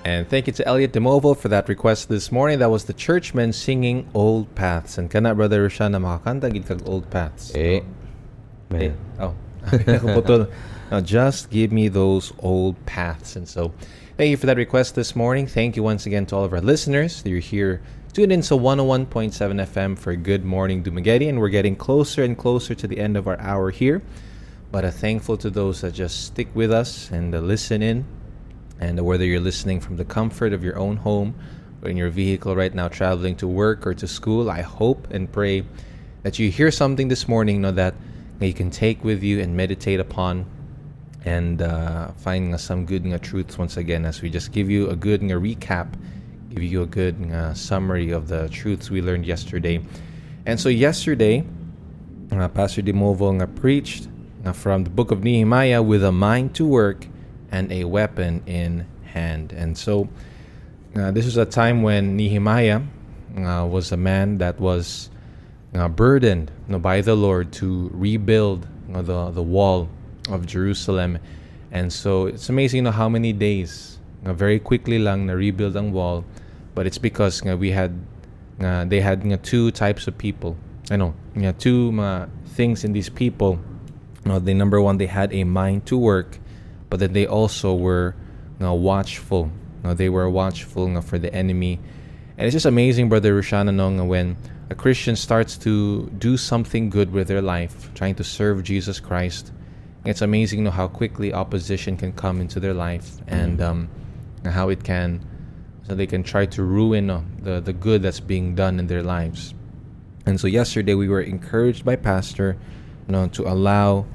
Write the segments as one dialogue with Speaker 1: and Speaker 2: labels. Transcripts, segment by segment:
Speaker 1: And thank you to Elliot DeMovo for that request this morning. That was the Churchmen singing Old Paths. And kana, Brother Roshan, na makakanta gid kag Old Paths. Oh. Putol. Now, just give me those old paths. And so, thank you for that request this morning. Thank you once again to all of our listeners that you're here tuned in to 101.7 FM for Good Morning Dumaguete. And we're getting closer and closer to the end of our hour here. But thankful to those that just stick with us and listen in. And whether you're listening from the comfort of your own home or in your vehicle right now traveling to work or to school, I hope and pray that you hear something this morning, that you can take with you and meditate upon and find some good truths once again as we just give you a good recap, give you a good summary of the truths we learned yesterday. And so yesterday, Pastor DeMovo preached from the book of Nehemiah, with a mind to work and a weapon in hand. And so this was a time when Nehemiah was a man that was burdened by the Lord to rebuild the wall of Jerusalem. And so it's amazing how many days very quickly lang na rebuild ang wall, but it's because they had two types of people. Two things in these people. The number one, they had a mind to work, but then they also were watchful. They were watchful for the enemy. And it's just amazing, Brother Rushan, when a Christian starts to do something good with their life, trying to serve Jesus Christ, it's amazing how quickly opposition can come into their life, and how it can, so they can try to ruin the good that's being done in their lives. And so yesterday we were encouraged by Pastor to allow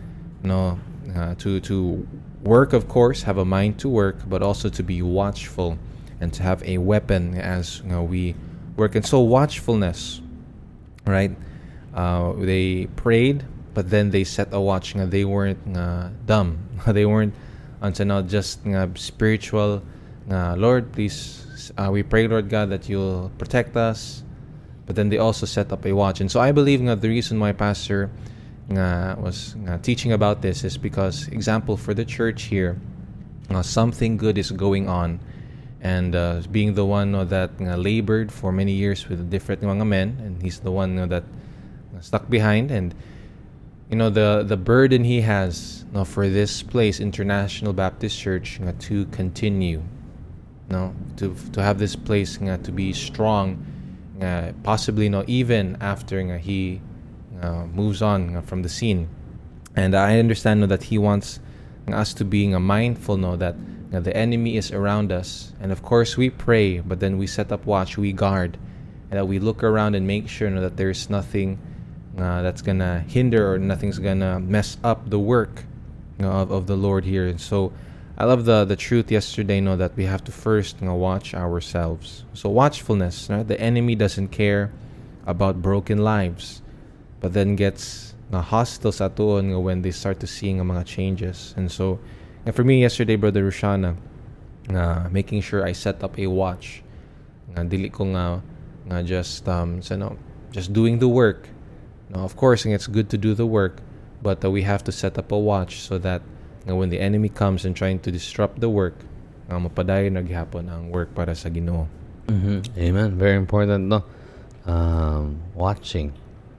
Speaker 1: to work, of course, have a mind to work, but also to be watchful and to have a weapon as we work. And so watchfulness, right? They prayed, but then they set a watch. They weren't dumb. They weren't until just spiritual. Lord, please, we pray, Lord God, that you'll protect us. But then they also set up a watch. And so I believe the reason why Pastor was teaching about this is because, example, for the church here, something good is going on, and being the one that labored for many years with different mga men, and he's the one that stuck behind, and the burden he has for this place, International Baptist Church, to continue, to have this place to be strong, possibly even after he moves on from the scene. And I understand that he wants us to be mindful that the enemy is around us, and of course we pray, but then we set up watch, we guard, and that we look around and make sure that there's nothing that's gonna hinder, or nothing's gonna mess up the work of the Lord here. And so I love the truth yesterday, that we have to first watch ourselves. So watchfulness, the enemy doesn't care about broken lives, but then gets hostile sa tuon when they start to seeing mga changes. And so, for me yesterday, Brother Rushana, making sure I set up a watch. Dili ko just doing the work. Of course, it's good to do the work, but we have to set up a watch so that when the enemy comes and trying to disrupt the work, mapadayon na gihapon ang work para sa Ginoo.
Speaker 2: Mm-hmm. Amen. Very important, watching.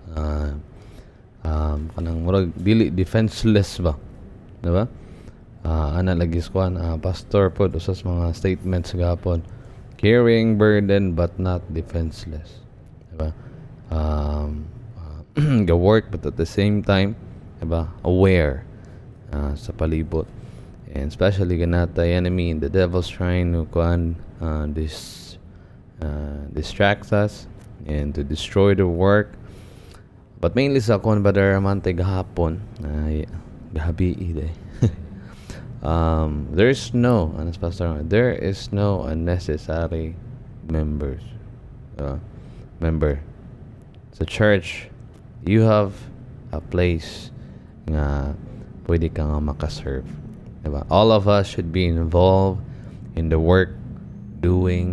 Speaker 2: Kanang murag dili defenseless ba, diba? Ana lagi skuan pastor pod usas mga statements gapon, carrying burden but not defenseless, diba? Go work but at the same time, diba, aware sa palibot, and especially ganata enemy, the devil's trying to distract us and to destroy the work. But mainly sa akon, Brother Amante, gahapon, gabi there is no unnecessary member. Sa church, you have a place nga pwede ka nga makaserve. Diba? All of us should be involved in the work, doing